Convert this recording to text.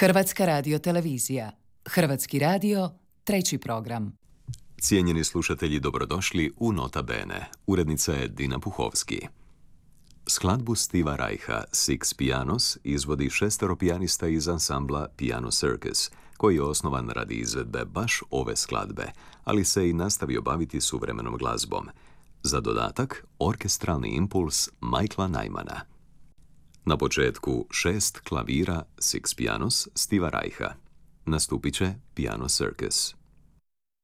Hrvatska radiotelevizija. Hrvatski radio, treći program. Cijenjeni slušatelji, dobrodošli u Nota Bene. Urednica je Dina Puhovski. Skladbu Steva Reicha Six Pianos izvodi 6 pijanista iz ansambla Piano Circus, koji je osnovan radi izvedbe baš ove skladbe, ali se i nastavio baviti suvremenom glazbom. Za dodatak, orkestralni impuls Michaela Nymana. Na početku 6 klavira Six Pianos Steva Reicha. Nastupit će Piano Circus.